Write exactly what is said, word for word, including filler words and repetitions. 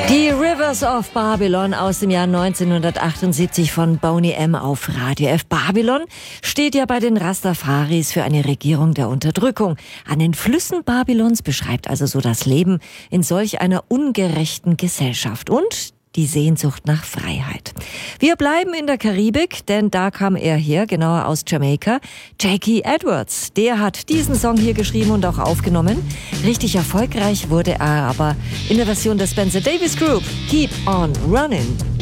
Die Rivers of Babylon aus dem Jahr neunzehnhundertachtundsiebzig von Boney M. auf Radio F. Babylon steht ja bei den Rastafaris für eine Regierung der Unterdrückung. An den Flüssen Babylons beschreibt also so das Leben in solch einer ungerechten Gesellschaft und die Sehnsucht nach Freiheit. Wir bleiben in der Karibik, denn da kam er her, genauer aus Jamaika. Jakey Edwards, der hat diesen Song hier geschrieben und auch aufgenommen. Richtig erfolgreich wurde er aber in der Version der Spencer Davis Group. Keep on Running.